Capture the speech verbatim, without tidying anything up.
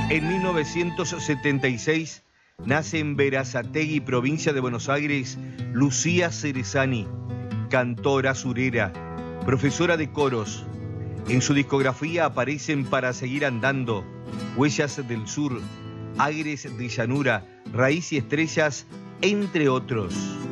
En mil novecientos setenta y seis nace en Berazategui, provincia de Buenos Aires, Lucía Cerezani, cantora surera, profesora de coros. En su discografía aparecen Para seguir andando, Huellas del Sur, Aires de llanura, Raíz y estrellas, entre otros.